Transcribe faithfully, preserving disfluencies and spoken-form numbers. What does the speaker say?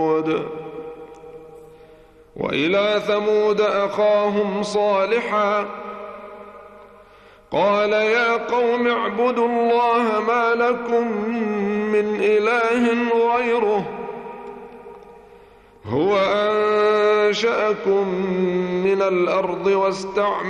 وإلى ثمود أخاهم صالحا قال يا قوم اعبدوا الله ما لكم من إله غيره هو أنشأكم من الأرض واستعملكم